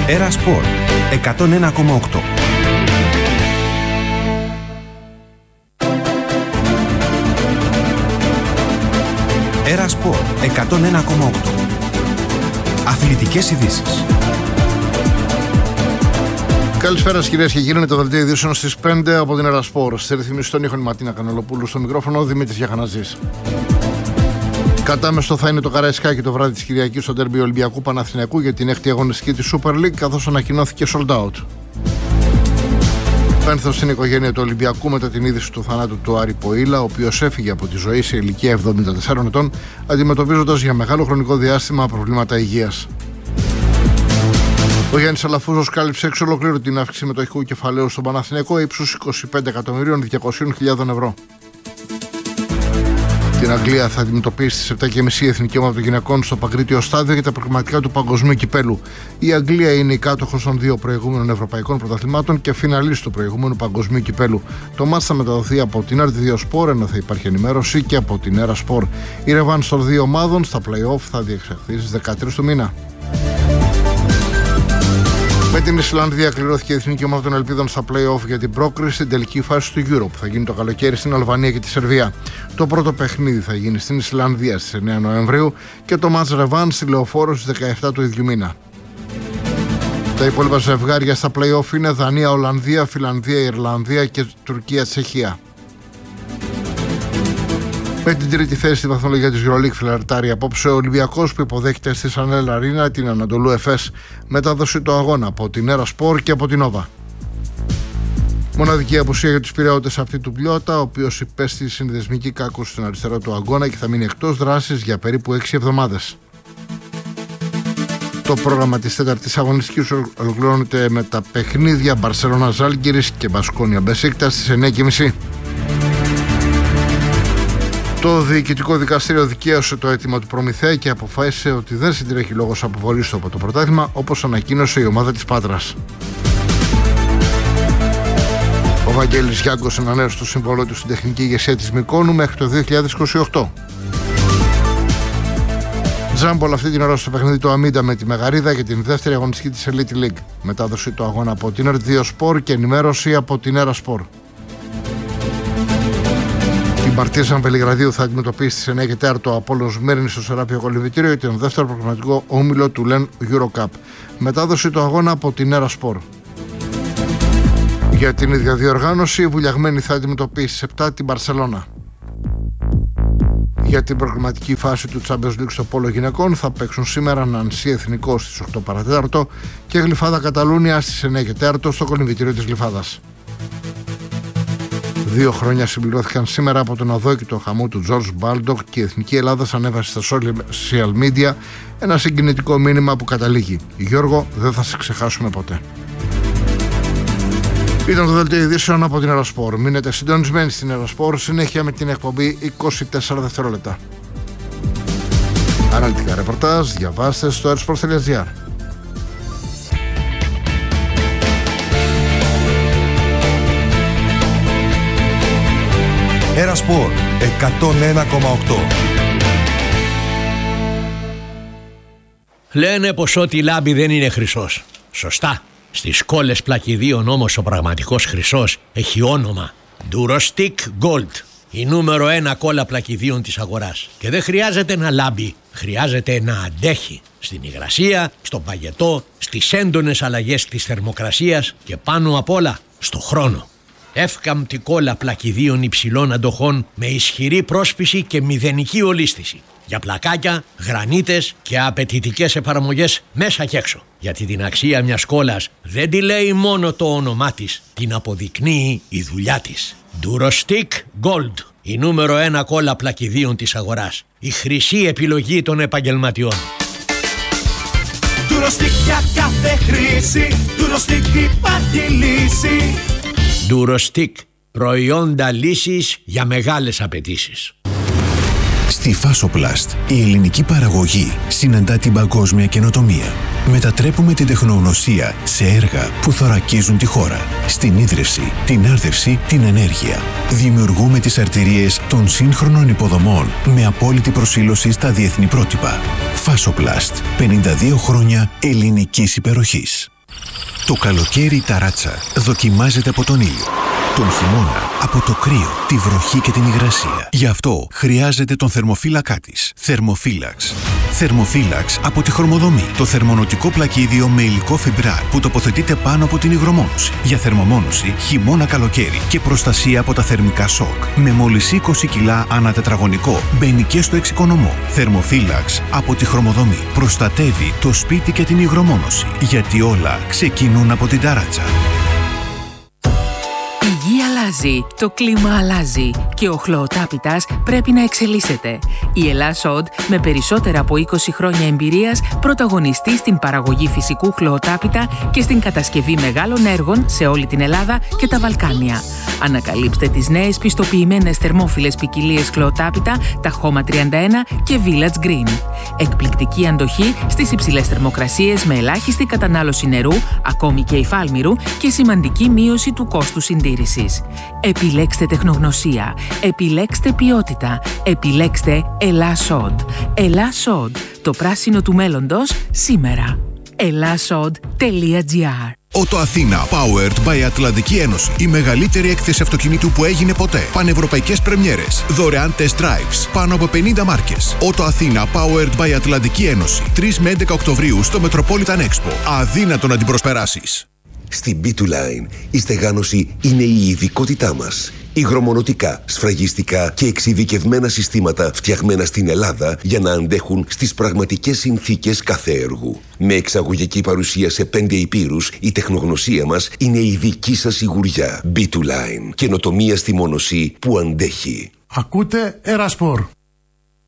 Era Sport 101,8. Era Sport 101,8. Αθλητικές ειδήσεις. Καλησπέρα κυρίες και κύριοι, είναι το δελτίο ειδήσεων στις 5 από την Era Sport. Στη ρυθμίση των ήχων Ματίνα Κανελοπούλου, στο μικρόφωνο Δημήτρης Γιαχαναζής. Κατάμεστο θα είναι το Καραϊσκάκι το βράδυ της Κυριακής στο ντέρμπι Ολυμπιακού Παναθηναϊκού για την 6η αγωνιστική της Super League, καθώς ανακοινώθηκε sold out. Πένθος στην οικογένεια του Ολυμπιακού μετά την είδηση του θανάτου του Άρη Ποήλα, ο οποίος έφυγε από τη ζωή σε ηλικία 74 ετών, αντιμετωπίζοντας για μεγάλο χρονικό διάστημα προβλήματα υγείας. Ο Γιάννης Αλαφούζος κάλυψε εξ ολοκλήρου την αύξηση μετοχικού κεφαλαίου στον Παναθηναϊκό ύψους 25.200.000 ευρώ. Την Αγγλία θα αντιμετωπίσει στις 7.30 η Εθνική Ομάδα των Γυναικών στο Παγκρίτιο Στάδιο για τα προκριματικά του Παγκοσμίου Κυπέλου. Η Αγγλία είναι η κάτοχος των δύο προηγούμενων ευρωπαϊκών πρωταθλημάτων και φιναλίστ του προηγούμενου Παγκοσμίου Κυπέλου. Το μάτς θα μεταδοθεί από την RT2 Sport, ενώ θα υπάρχει ενημέρωση και από την Era Sport. Η ρεβάνς των δύο ομάδων στα play-off θα διεξαχθεί στις 13 του μήνα. Με την Ισλανδία κληρώθηκε η Εθνική Ομάδα των Ελπίδων στα play-off για την πρόκριση στην τελική φάση του Euro, που θα γίνει το καλοκαίρι στην Αλβανία και τη Σερβία. Το πρώτο παιχνίδι θα γίνει στην Ισλανδία στις 9 Νοεμβρίου και το match ρεβάν στη Λεωφόρο στις 17 του ίδιου μήνα. Τα υπόλοιπα ζευγάρια στα play-off είναι Δανία, Ολλανδία, Φιλανδία, Ιρλανδία και Τουρκία, Τσεχία. Με την τρίτη θέση στη βαθμολογία της EuroLeague φιλαρτάρει απόψε ο Ολυμπιακός, που υποδέχεται στη Σανέλ Αρίνα την Ανατολού Εφές. Μετάδοση το αγώνα από την Era Sport και από την Nova. Μοναδική απουσία για τους Πειραιώτες αυτή του Πλιώτα, ο οποίος υπέστη συνδεσμική κάκωση στην αριστερά του αγώνα και θα μείνει εκτός δράσης για περίπου 6 εβδομάδες. Το πρόγραμμα της τέταρτης αγωνιστικής ολοκληρώνεται με τα παιχνίδια Μπαρσελόνα Ζάλγκιρις και Μπασκόνια Μπεσίκτας στις 9.30. Το Διοικητικό Δικαστήριο δικαίωσε το αίτημα του Προμηθέα και αποφάσισε ότι δεν συντρέχει λόγος αποβολής του από το πρωτάθλημα, όπως ανακοίνωσε η ομάδα της Πάτρας. Ο Βαγγέλης Γιάνγκος ανανέωσε το σύμβολό του στην τεχνική ηγεσία της Μυκόνου μέχρι το 2028. Τζάμπολ αυτή την ώρα στο παιχνίδι του Αμίντα με τη Μεγαρίδα για την δεύτερη αγωνιστική της Elite League. Μετάδοση του αγώνα από την RT2 Sport και ενημέρωση από την Era Sport. Η Παρτίζαν Βελιγραδίου θα αντιμετωπίσει στις 9.15 το Απόλλωνας Μύρινης στο Σεράπιο Κολυμβητήριο για τον δεύτερο προγραμματικό όμιλο του LEN Eurocup. Μετάδοση του αγώνα από την Era Sport. Για την ίδια διοργάνωση, η Βουλιαγμένη θα αντιμετωπίσει στις 7 την Μπαρσελόνα. Για την προγραμματική φάση του Champions League στο Πόλο Γυναικών θα παίξουν σήμερα Νανσί Εθνικός στις 8 παρατέταρτο και Γλυφάδα Καταλούνια στις 9.15 στο Κολυμβητήριο της Γλυφάδας. 2 χρόνια συμπληρώθηκαν σήμερα από τον αδόκητο χαμό του George Baldock και η Εθνική Ελλάδα ανέβασε στα social media ένα συγκινητικό μήνυμα που καταλήγει: Γιώργο, δεν θα σε ξεχάσουμε ποτέ. Ήταν το δελτίο ειδήσεων από την Era Sport. Μείνετε συντονισμένοι στην Era Sport, συνέχεια με την εκπομπή 24 δευτερόλεπτα. Αναλυτικά ρεπορτάζ διαβάστε στο ersport.gr. Era Sport 101,8. Λένε πως ό,τι λάμπει δεν είναι χρυσός. Σωστά. Στις κόλλες πλακιδίων όμως ο πραγματικός χρυσός έχει όνομα Durostick Gold. Η νούμερο 1 κόλλα πλακιδίων της αγοράς. Και δεν χρειάζεται να λάμπει, χρειάζεται να αντέχει. Στην υγρασία, στον παγετό, στις έντονες αλλαγές της θερμοκρασίας και πάνω απ' όλα στο χρόνο. Εύκαμπτη κόλλα πλακιδίων υψηλών αντοχών με ισχυρή πρόσφυση και μηδενική ολίσθηση. Για πλακάκια, γρανίτες και απαιτητικές εφαρμογές μέσα και έξω. Γιατί την αξία μιας κόλλας δεν τη λέει μόνο το όνομά της, την αποδεικνύει η δουλειά της. Durostick Gold, η νούμερο 1 κόλλα πλακιδίων της αγοράς. Η χρυσή επιλογή των επαγγελματιών. Durostick για κάθε χρήση, Durostick υπάρχει λύση. Durostick, προϊόντα λύσης για μεγάλες απαιτήσεις. Στη Fasoplast, η ελληνική παραγωγή συναντά την παγκόσμια καινοτομία. Μετατρέπουμε την τεχνογνωσία σε έργα που θωρακίζουν τη χώρα. Στην ίδρυυση, την άρδευση, την ενέργεια. Δημιουργούμε τις αρτηρίες των σύγχρονων υποδομών με απόλυτη προσήλωση στα διεθνή πρότυπα. Fasoplast, 52 χρόνια ελληνικής υπεροχής. Το καλοκαίρι η ταράτσα δοκιμάζεται από τον ήλιο. Τον χειμώνα από το κρύο, τη βροχή και την υγρασία. Γι' αυτό χρειάζεται τον θερμοφύλακά της. Θερμοφύλαξ. Θερμοφύλαξ από τη Χρωμοδομή. Το θερμονοτικό πλακίδιο με υλικό φιμπράρ που τοποθετείται πάνω από την υγρομόνωση. Για θερμομόνωση χειμώνα-καλοκαίρι και προστασία από τα θερμικά σοκ. Με μόλις 20 κιλά ανά τετραγωνικό μπαίνει και στο εξοικονομό. Θερμοφύλαξ από τη Χρωμοδομή. Προστατεύει το σπίτι και την υγρομόνωση. Γιατί όλα ξεκινούν από την ταράτσα. Η γη αλλάζει, το κλίμα αλλάζει και ο χλωοτάπητας πρέπει να εξελίσσεται. Η Ελλάς-Οντ, με περισσότερα από 20 χρόνια εμπειρίας, πρωταγωνιστεί στην παραγωγή φυσικού χλωοτάπητα και στην κατασκευή μεγάλων έργων σε όλη την Ελλάδα και τα Βαλκάνια. Ανακαλύψτε τις νέες πιστοποιημένες θερμόφιλες ποικιλίες χλωοτάπητα, τα Χώμα 31 και Village Green. Εκπληκτική αντοχή στις υψηλές θερμοκρασίες με ελάχιστη κατανάλωση νερού, ακόμη και υφάλμηρου, και σημαντική μείωση του κόστου συντήρησης. Επιλέξτε τεχνογνωσία, επιλέξτε ποιότητα, επιλέξτε Ελλάς-Οντ. Ελλάς-Οντ, το πράσινο του μέλλοντος σήμερα. ellasod.gr. Ότο Αθήνα, powered by Ατλαντική Ένωση. Η μεγαλύτερη έκθεση αυτοκινήτου που έγινε ποτέ. Πανευρωπαϊκές πρεμιέρες. Δωρεάν test drives. Πάνω από 50 μάρκες. Ότο Αθήνα, powered by Ατλαντική Ένωση. 3 με 11 Οκτωβρίου στο Metropolitan Expo. Αδύνατο να την προσπεράσεις. Στην B2Line η στεγάνωση είναι η ειδικότητά μας. Υγρομονωτικά, σφραγιστικά και εξειδικευμένα συστήματα φτιαγμένα στην Ελλάδα για να αντέχουν στις πραγματικές συνθήκες κάθε έργου. Με εξαγωγική παρουσία σε 5 υπήρους, η τεχνογνωσία μας είναι η δική σας σιγουριά. B2Line. Καινοτομία στη μονοσή που αντέχει. Ακούτε Ερασπορ.